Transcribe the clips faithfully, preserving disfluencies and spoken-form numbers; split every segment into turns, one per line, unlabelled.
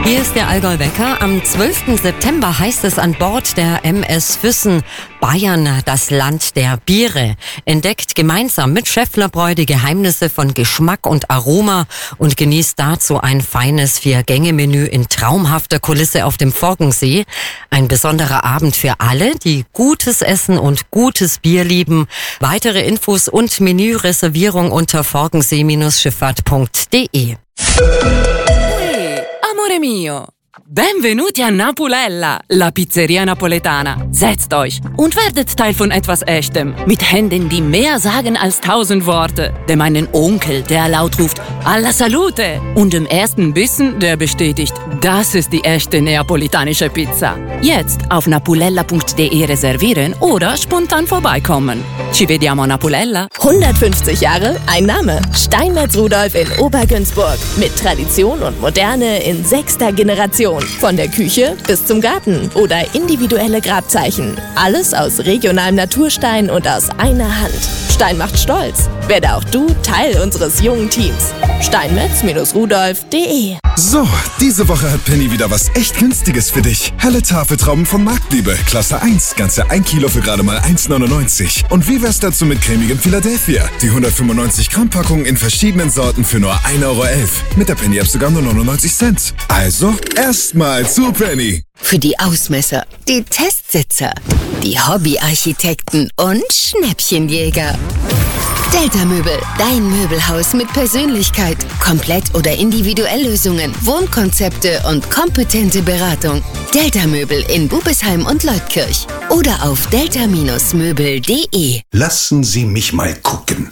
Hier ist der Allgäu Wecker. Am zwölften September heißt es an Bord der M S Füssen: Bayern, das Land der Biere. Entdeckt gemeinsam mit Schäfflerbräu die Geheimnisse von Geschmack und Aroma und genießt dazu ein feines Vier-Gänge-Menü in traumhafter Kulisse auf dem Forggensee. Ein besonderer Abend für alle, die gutes Essen und gutes Bier lieben. Weitere Infos und Menüreservierung unter forggensee Schifffahrt punkt de.
Amore mio, benvenuti a Napulella, la Pizzeria Napoletana. Setzt euch und werdet Teil von etwas Echtem. Mit Händen, die mehr sagen als tausend Worte. Dem einen Onkel, der laut ruft, alla salute. Und dem ersten Bissen, der bestätigt, das ist die echte neapolitanische Pizza. Jetzt auf napulella punkt de reservieren oder spontan vorbeikommen. Ci vediamo a Napulella.
hundertfünfzig Jahre, ein Name. Steinmetz Rudolf in Obergünzburg. Mit Tradition und Moderne in sechster Generation. Von der Küche bis zum Garten oder individuelle Grabzeichen. Alles aus regionalem Naturstein und aus einer Hand. Stein macht stolz. Werde auch du Teil unseres jungen Teams. steinmetz Rudolf punkt de.
So, diese Woche hat Penny wieder was echt Günstiges für dich. Helle Tafeltrauben von Marktliebe, Klasse eins, ganze ein Kilo für gerade mal eins neunundneunzig. Und wie wär's dazu mit cremigem Philadelphia? Die hundertfünfundneunzig Gramm Packung in verschiedenen Sorten für nur ein Euro elf. Mit der Penny App sogar nur neunundneunzig Cent. Also, erstmal zu Penny.
Für die Ausmesser, die Testsitzer, die Hobbyarchitekten und Schnäppchenjäger. Delta Möbel, dein Möbelhaus mit Persönlichkeit. Komplett- oder Individuelllösungen, Wohnkonzepte und kompetente Beratung. Delta Möbel in Bubesheim und Leutkirch oder auf delta Möbel punkt de.
Lassen Sie mich mal gucken.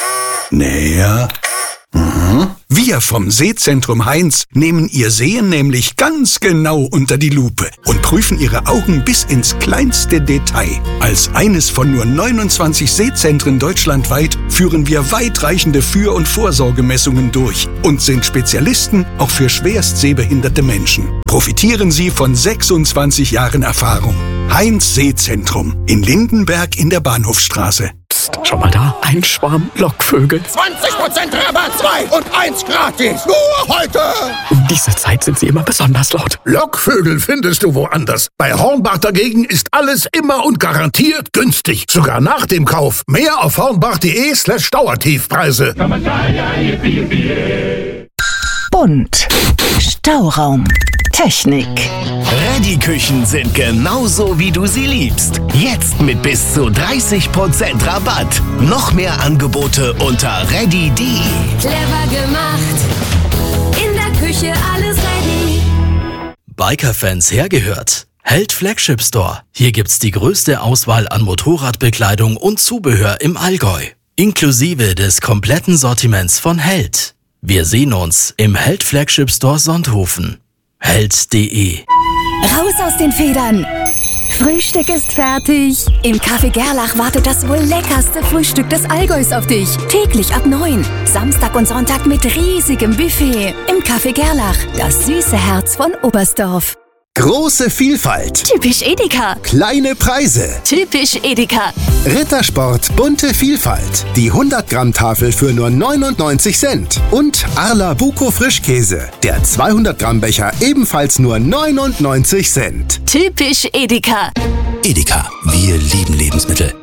Näher. Mhm. Wir vom Sehzentrum Heinz nehmen Ihr Sehen nämlich ganz genau unter die Lupe und prüfen Ihre Augen bis ins kleinste Detail. Als eines von nur neunundzwanzig Sehzentren deutschlandweit führen wir weitreichende Für- und Vorsorgemessungen durch und sind Spezialisten auch für schwerst sehbehinderte Menschen. Profitieren Sie von sechsundzwanzig Jahren Erfahrung. Heinz Sehzentrum in Lindenberg in der Bahnhofstraße.
Psst, schau mal da, ein Schwarm Lockvögel.
zwanzig Prozent Rabatt, zwei und eins gratis. Nur heute.
Um diese Zeit sind sie immer besonders laut.
Lockvögel findest du woanders. Bei Hornbach dagegen ist alles immer und garantiert günstig. Sogar nach dem Kauf. Mehr auf hornbach punkt de slash Dauertiefpreise.
Bunt. Stauraum. Technik.
Ready-Küchen sind genauso, wie du sie liebst. Jetzt mit bis zu dreißig Prozent Rabatt. Noch mehr Angebote unter ready punkt de.
Clever gemacht. In der Küche alles ready.
Biker-Fans hergehört. Held Flagship Store. Hier gibt's die größte Auswahl an Motorradbekleidung und Zubehör im Allgäu. Inklusive des kompletten Sortiments von Held. Wir sehen uns im Held Flagship Store Sonthofen. Held punkt de.
Raus aus den Federn! Frühstück ist fertig. Im Café Gerlach wartet das wohl leckerste Frühstück des Allgäus auf dich. Täglich ab neun. Samstag und Sonntag mit riesigem Buffet. Im Café Gerlach, das süße Herz von Oberstdorf.
Große Vielfalt.
Typisch Edeka.
Kleine Preise.
Typisch Edeka.
Rittersport bunte Vielfalt. Die hundert Gramm Tafel für nur neunundneunzig Cent. Und Arla Buko Frischkäse. Der zweihundert Gramm Becher ebenfalls nur neunundneunzig Cent.
Typisch Edeka.
Edeka. Wir lieben Lebensmittel.